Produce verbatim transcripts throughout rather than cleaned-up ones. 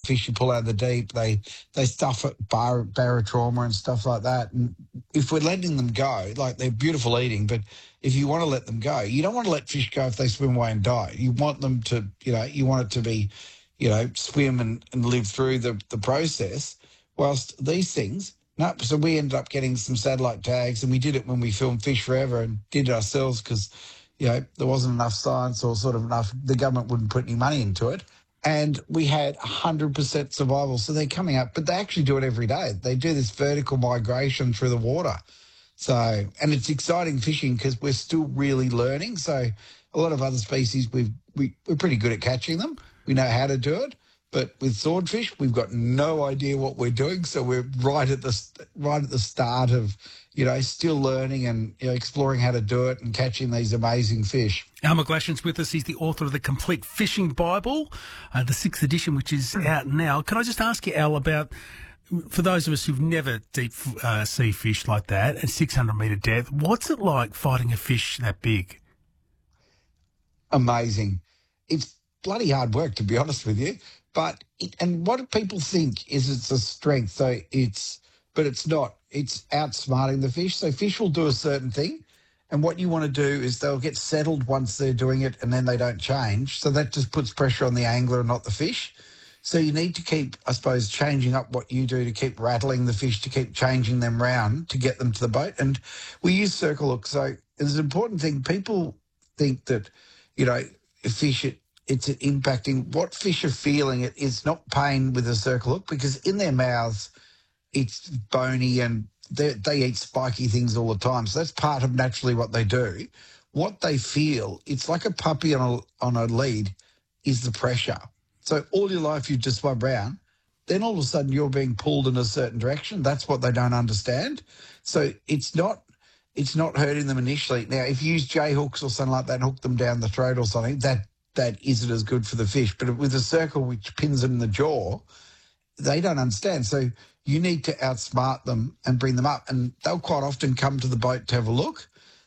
fish you pull out of the deep. They they stuff it, bar, barotrauma and stuff like that. And if we're letting them go, like they're beautiful eating, but if you want to let them go, you don't want to let fish go if they swim away and die. You want them to, you know, you want it to be, you know, swim and, and live through the, the process. Whilst these things, no, so we ended up getting some satellite tags, and we did it when we filmed Fish Forever and did it ourselves because, you know, there wasn't enough science or sort of enough, the government wouldn't put any money into it. And we had one hundred percent survival. So they're coming up, but they actually do it every day. They do this vertical migration through the water. So, and it's exciting fishing because we're still really learning. So a lot of other species, we've, we, we're pretty good at catching them. We know how to do it. But with swordfish, we've got no idea what we're doing. So we're right at the right at the start of, you know, still learning and, you know, exploring how to do it and catching these amazing fish. Al McGlashan's with us. He's the author of the Complete Fishing Bible, uh, the sixth edition, which is out now. Can I just ask you, Al, about, for those of us who've never deep uh, sea fished like that at six hundred metre depth, what's it like fighting a fish that big? Amazing. It's bloody hard work, to be honest with you. But, it, and what people think is it's a strength. So it's, but it's not. It's outsmarting the fish. So fish will do a certain thing. And what you want to do is they'll get settled once they're doing it and then they don't change. So that just puts pressure on the angler and not the fish. So you need to keep, I suppose, changing up what you do to keep rattling the fish, to keep changing them round to get them to the boat. And we use circle hook. So it's an important thing. People think that, you know, fish, it, it's impacting what fish are feeling. It is not pain with a circle hook because in their mouths it's bony and they, they eat spiky things all the time. So that's part of naturally what they do. What they feel, it's like a puppy on a, on a lead, is the pressure. So all your life you've just swum around, then all of a sudden you're being pulled in a certain direction. That's what they don't understand. So it's not it's not hurting them initially. Now, if you use J hooks or something like that and hook them down the throat or something, that that isn't as good for the fish. But with a circle which pins them in the jaw, they don't understand. So you need to outsmart them and bring them up. And they'll quite often come to the boat to have a look.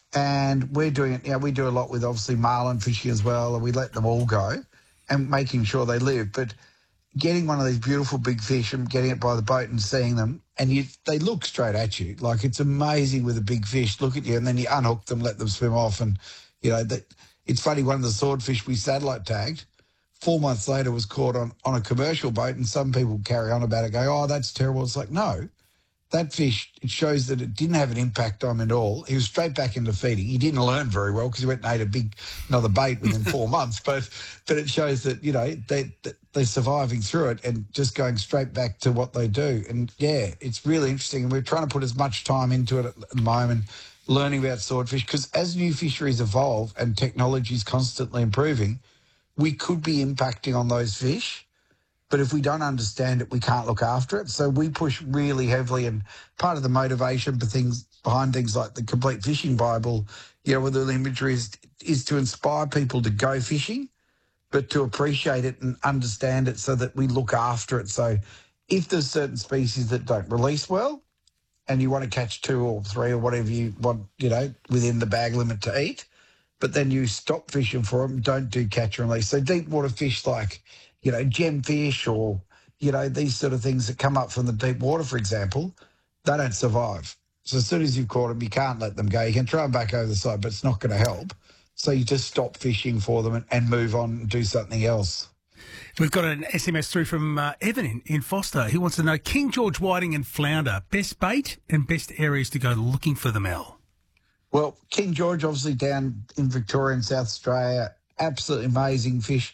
And we're doing it, you know, we do a lot with obviously marlin fishing as well, and we let them all go and making sure they live. But getting one of these beautiful big fish and getting it by the boat and seeing them, and you, they look straight at you. Like, it's amazing with a big fish, look at you, and then you unhook them, let them swim off. And, you know, that it's funny, one of the swordfish we satellite tagged, four months later was caught on, on a commercial boat, and some people carry on about it, go, oh, that's terrible. It's like, no, that fish, it shows that it didn't have an impact on him at all. He was straight back into feeding. He didn't learn very well because he went and ate a big, another bait within four months. But but it shows that, you know, they, they're surviving through it and just going straight back to what they do. And, yeah, it's really interesting. And we're trying to put as much time into it at the moment, learning about swordfish, because as new fisheries evolve and technology is constantly improving, we could be impacting on those fish. But if we don't understand it, we can't look after it. So we push really heavily, and part of the motivation for things behind things like the Complete Fishing Bible, you know, with the imagery is, is to inspire people to go fishing, but to appreciate it and understand it so that we look after it. So if there's certain species that don't release well and you want to catch two or three or whatever you want, you know, within the bag limit to eat, but then you stop fishing for them, don't do catch and release. So deep water fish like, you know, gemfish or, you know, these sort of things that come up from the deep water, for example, they don't survive. So as soon as you've caught them, you can't let them go. You can try them back over the side, but it's not going to help. So you just stop fishing for them and, and move on and do something else. We've got an S M S through from uh, Evan in, in Foster. He wants to know, King George whiting and flounder, best bait and best areas to go looking for them, Al? Well, King George, obviously down in Victoria and South Australia, absolutely amazing fish.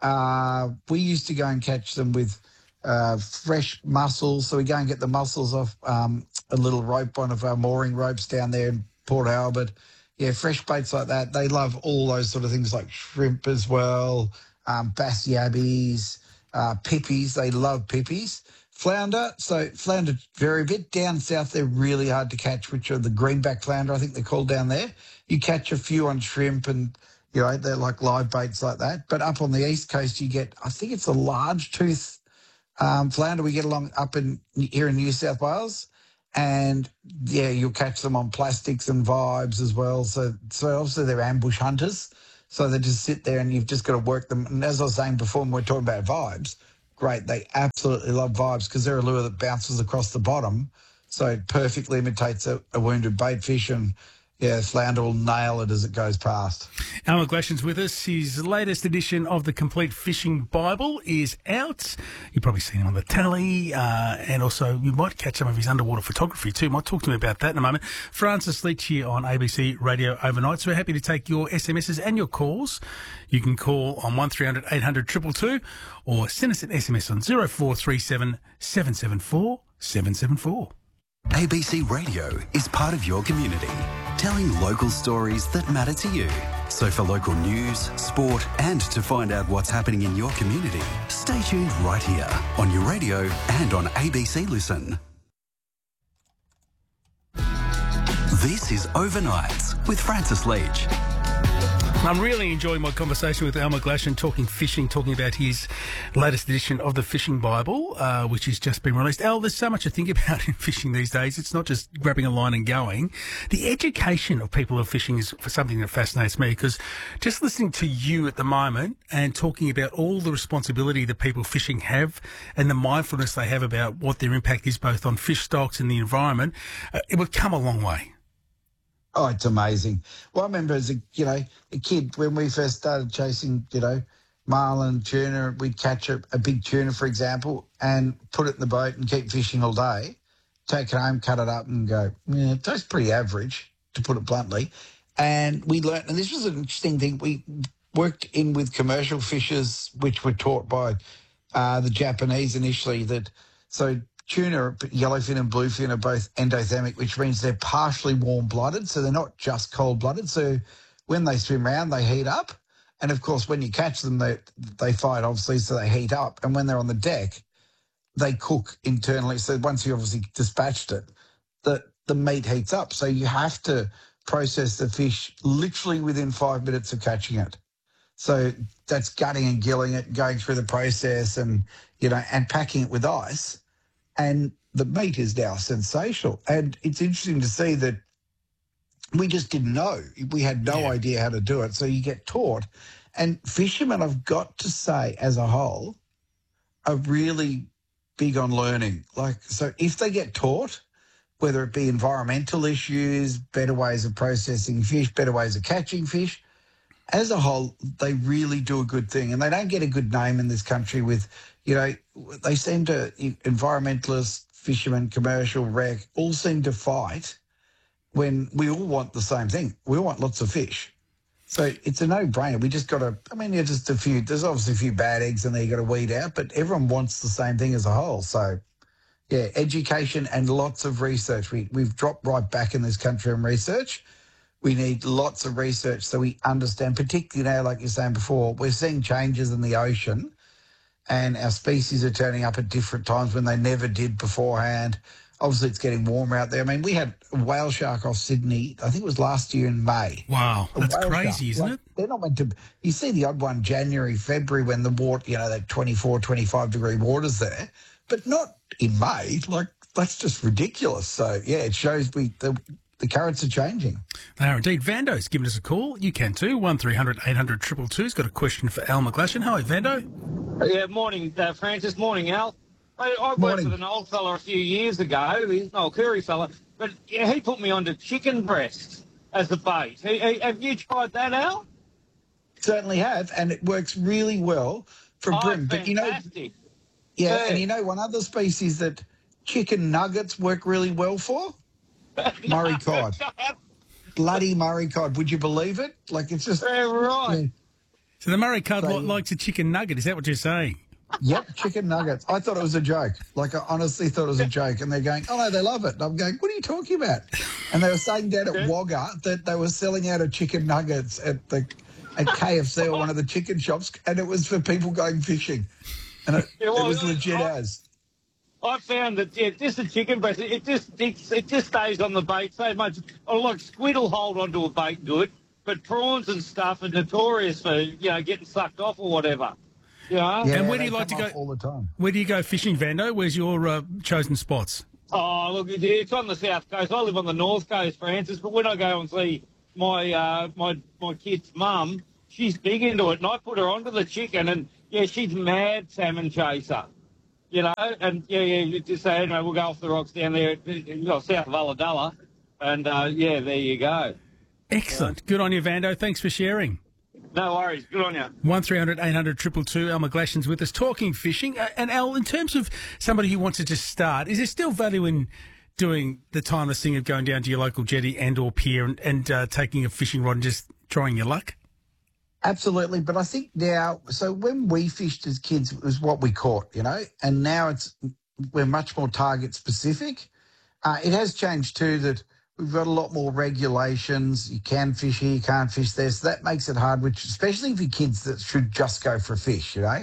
Uh, we used to go and catch them with uh, fresh mussels. So we go and get the mussels off um, a little rope, one of our mooring ropes down there in Port Albert. Yeah, fresh baits like that. They love all those sort of things like shrimp as well, um, bass yabbies, uh, pippies. They love pippies. Flounder, so flounder vary a bit. Down south, they're really hard to catch, which are the greenback flounder, I think they're called down there. You catch a few on shrimp and, you know, they're like live baits like that. But up on the east coast, you get, I think it's a large tooth um, flounder we get along up in here in New South Wales. And, yeah, you'll catch them on plastics and vibes as well. So, so obviously they're ambush hunters. So they just sit there and you've just got to work them. And as I was saying before, when we're talking about vibes, great. They absolutely love vibes because they're a lure that bounces across the bottom. So it perfectly imitates a, a wounded bait fish, and yeah, flounder will nail it as it goes past. Al McGlashan's with us. His latest edition of the Complete Fishing Bible is out. You've probably seen him on the telly, uh, and also you might catch some of his underwater photography too. Might talk to him about that in a moment. Francis Leach here on A B C Radio Overnight. So we're happy to take your S M Ses and your calls. You can call on one three hundred eight hundred two two two or send us an S M S on zero four three seven seven seven four seven seven four. A B C Radio is part of your community, telling local stories that matter to you. So for local news, sport, and to find out what's happening in your community, stay tuned right here on your radio and on A B C Listen. This is Overnights with Francis Leach. I'm really enjoying my conversation with Al McGlashan, talking fishing, talking about his latest edition of the Fishing Bible, uh, which has just been released. Al, there's so much to think about in fishing these days. It's not just grabbing a line and going. The education of people of fishing is something that fascinates me, because just listening to you at the moment and talking about all the responsibility that people fishing have and the mindfulness they have about what their impact is both on fish stocks and the environment, uh, it would come a long way. Oh, it's amazing. Well, I remember as a, you know, a kid when we first started chasing, you know, marlin, tuna, we'd catch a, a big tuna, for example, and put it in the boat and keep fishing all day, take it home, cut it up and go, yeah, it tastes pretty average, to put it bluntly. And we learnt, and this was an interesting thing, we worked in with commercial fishers, which were taught by uh, the Japanese initially, that so tuna, yellowfin and bluefin are both endothermic, which means they're partially warm-blooded, so they're not just cold-blooded. So when they swim around, they heat up. And, of course, when you catch them, they they fight, obviously, so they heat up. And when they're on the deck, they cook internally. So once you obviously dispatched it, the, the meat heats up. So you have to process the fish literally within five minutes of catching it. So that's gutting and gilling it, going through the process and, you know, and packing it with ice. And the meat is now sensational. And it's interesting to see that we just didn't know. We had no Yeah. idea how to do it. So you get taught. And fishermen, I've got to say, as a whole, are really big on learning. Like, so if they get taught, whether it be environmental issues, better ways of processing fish, better ways of catching fish, as a whole, they really do a good thing. And they don't get a good name in this country with, you know, they seem to, environmentalists, fishermen, commercial, rec, all seem to fight when we all want the same thing. We all want lots of fish. So it's a no-brainer. We just got to, I mean, you're just a few, there's obviously a few bad eggs in there you got to weed out, but everyone wants the same thing as a whole. So, yeah, education and lots of research. We, we've dropped right back in this country on research. We need lots of research so we understand, particularly now, like you're saying before, we're seeing changes in the ocean and our species are turning up at different times when they never did beforehand. Obviously, it's getting warmer out there. I mean, we had a whale shark off Sydney, I think it was last year in May. Wow, A that's whale crazy, shark. isn't Like, it? They're not meant to, you see the odd one January, February when the water, you know, that twenty-four, twenty-five degree water's there, but not in May. Like, that's just ridiculous. So, yeah, it shows we the, the currents are changing. They are indeed. Vando's given us a call. You can too. one three hundred eight hundred two two two. He's got a question for Al McGlashan. Hi, Vando. Yeah, morning, uh, Francis. Morning, Al. I, I worked Morning. with an old fella a few years ago. He's an old Curry fella, but yeah, he put me onto chicken breasts as a bait. He, he, have you tried that, Al? Certainly have, and it works really well for Oh, brim. But, you know, fantastic. yeah, Yeah. and you know one other species that chicken nuggets work really well for? Murray cod. Bloody Murray cod. Would you believe it? Like, it's just... Yeah, right. Yeah. So the Murray cod So- li- likes a chicken nugget. Is that what you're saying? Yep, chicken nuggets. I thought it was a joke. Like, I honestly thought it was a joke. And they're going, oh, no, they love it. And I'm going, what are you talking about? And they were saying down at Wagga that they were selling out of chicken nuggets at the at K F C or one of the chicken shops, and it was for people going fishing. And it, Yeah, well, it was legit I- as. I found that yeah, just a chicken breast, it just it, it just stays on the bait so much. Oh, like squid will hold onto a bait good, but prawns and stuff are notorious for you know getting sucked off or whatever. You know? Yeah, And where do they you like come to go- off all the time. Where do you go fishing, Vando? Where's your uh, chosen spots? Oh, look, it- it's on the south coast. I live on the north coast, Francis. But when I go and see my uh, my my kid's mum, she's big into it, and I put her onto the chicken, and yeah, she's mad salmon chaser. You know, and yeah, yeah, you just say, you know, we'll go off the rocks down there, you know, south of Ulladulla, and uh, yeah, there you go. Excellent. Good on you, Vando. Thanks for sharing. No worries. Good on you. one three hundred eight hundred two two two. Al McGlashan's with us talking fishing. Uh, and Al, in terms of somebody who wants to just start, is there still value in doing the timeless thing of going down to your local jetty and or pier and, and uh, taking a fishing rod and just trying your luck? Absolutely, but I think now, so when we fished as kids, it was what we caught, you know, and now it's we're much more target specific. Uh, it has changed too that we've got a lot more regulations. You can fish here, you can't fish there, so that makes it hard, which especially for kids that should just go for a fish, you know.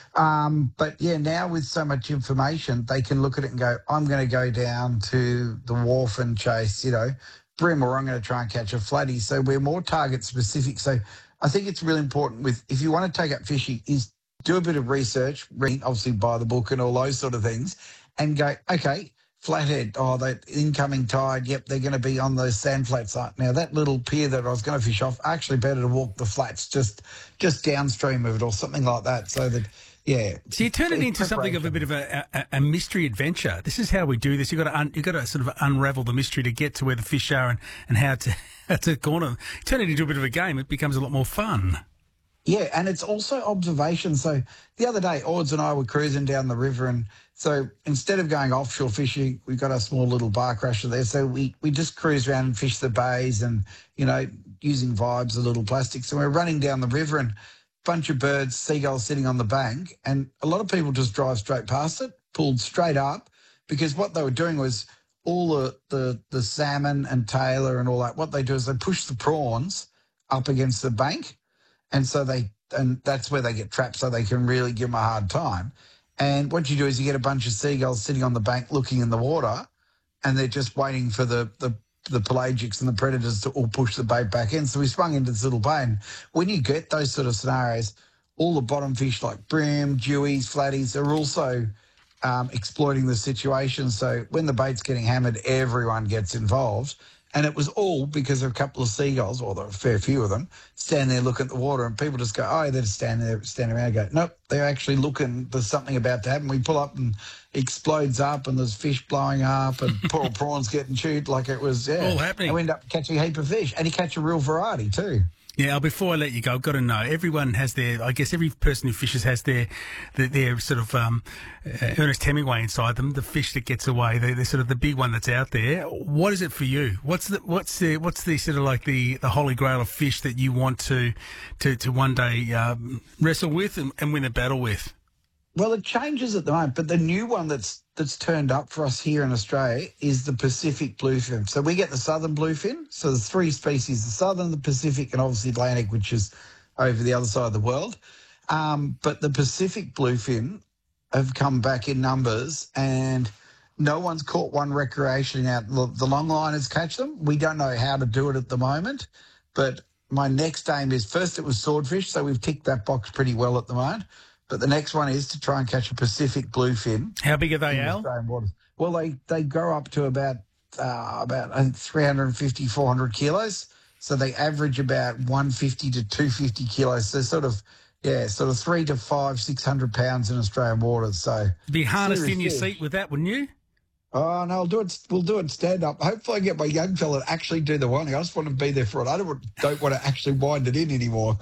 Um, but yeah, now with so much information, they can look at it and go, I'm going to go down to the wharf and chase, you know, brim, or I'm going to try and catch a flatty. So we're more target specific. So I think it's really important with, if you want to take up fishing, is do a bit of research, read, obviously buy the book and all those sort of things, and go, okay, flathead, oh, that incoming tide, yep, they're going to be on those sand flats. Now, that little pier that I was going to fish off, actually better to walk the flats just just downstream of it or something like that, so that, yeah. So you turn it into something of a bit of a, a, a mystery adventure. This is how we do this. You've got to un, you've got to sort of unravel the mystery to get to where the fish are and, and how to how to corner them. Turn it into a bit of a game. It becomes a lot more fun. Yeah, and it's also observation. So the other day, Ords and I were cruising down the river, and so instead of going offshore fishing, we've got a small little bar crusher there. So we, we just cruise around and fish the bays and, you know, using vibes, the little plastics. So we're running down the river and a bunch of birds, seagulls sitting on the bank, and a lot of people just drive straight past it, pulled straight up, because what they were doing was all the, the, the salmon and tailor and all that, what they do is they push the prawns up against the bank. And so they, and that's where they get trapped, so they can really give them a hard time. And what you do is you get a bunch of seagulls sitting on the bank looking in the water, and they're just waiting for the, the, the pelagics and the predators to all push the bait back in. So we swung into this little bay, and when you get those sort of scenarios, all the bottom fish like brim, dewies, flatties are also um, exploiting the situation. So when the bait's getting hammered, everyone gets involved. And it was all because of a couple of seagulls, or a fair few of them, standing there looking at the water, and people just go, oh, they're just standing there, standing around. I go, nope, they're actually looking. There's something about to happen. We pull up and it explodes up, and there's fish blowing up, and poor prawns getting chewed like it was, yeah. All happening. And we end up catching a heap of fish, and you catch a real variety too. Yeah, before I let you go, I've got to know, everyone has their, I guess every person who fishes has their their, their sort of um, uh, Ernest Hemingway inside them, the fish that gets away, they're, they're sort of the big one that's out there. What is it for you? What's the what's the, what's the sort of like the, the holy grail of fish that you want to to, to one day um, wrestle with and, and win a battle with? Well, it changes at the moment, but the new one that's that's turned up for us here in Australia is the Pacific bluefin. So we get the southern bluefin. So there's three species, the southern, the Pacific, and obviously Atlantic, which is over the other side of the world. Um, but the Pacific bluefin have come back in numbers, and no one's caught one recreationally out. The longliners catch them. We don't know how to do it at the moment, but my next aim is, first it was swordfish, so we've ticked that box pretty well at the moment. But the next one is to try and catch a Pacific bluefin. How big are they, Al? Australian waters. Well, they, they grow up to about uh, about I think three hundred fifty, four hundred kilos. So they average about one fifty to two fifty kilos. So sort of, yeah, sort of three to five, six hundred pounds in Australian waters. So be harnessed in your fish. seat with that, wouldn't you? Oh, no, I'll do it. We'll do it stand up. Hopefully I get my young fella to actually do the winding. I just want to be there for it. I don't, don't want to actually wind it in anymore.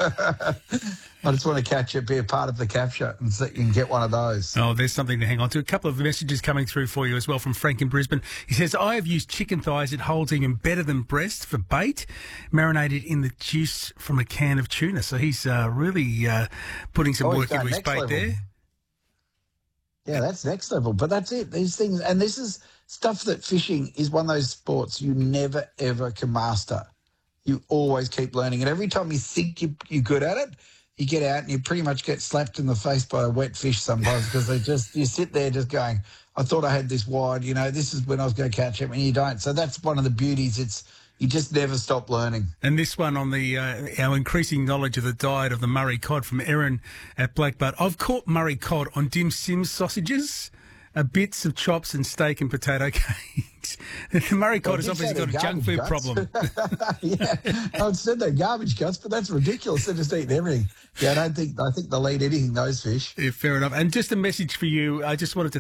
I just want to catch it, be a part of the capture, and so you can get one of those. Oh, there's something to hang on to. A couple of messages coming through for you as well from Frank in Brisbane. He says, I have used chicken thighs. It holds even better than breast for bait, marinated in the juice from a can of tuna. So he's uh, really uh, putting some Oh, work he's into going his next bait level. there. Yeah, that's next level. But that's it. These things, and this is stuff that fishing is one of those sports you never, ever can master. You always keep learning. And every time you think you, you're good at it, you get out and you pretty much get slapped in the face by a wet fish sometimes, because they just, you sit there just going, I thought I had this wide, you know, this is when I was going to catch it, and you don't. So that's one of the beauties. It's, you just never stop learning. And this one on the uh, our increasing knowledge of the diet of the Murray cod from Erin at Blackbutt. I've caught Murray cod on dim sim sausages. uh, bits of chops and steak and potato cakes. The Murray cod has obviously got a junk food guts. problem. Yeah, I said they're garbage guts, but that's ridiculous. They're just eating everything. Yeah, I don't think I think they'll eat anything, those fish. Yeah, fair enough. And just a message for you. I just wanted to